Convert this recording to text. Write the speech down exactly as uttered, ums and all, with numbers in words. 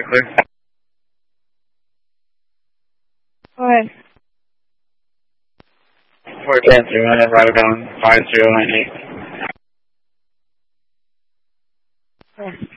right, clear. Okay. four ten three one, right down five zero nine eight. Okay.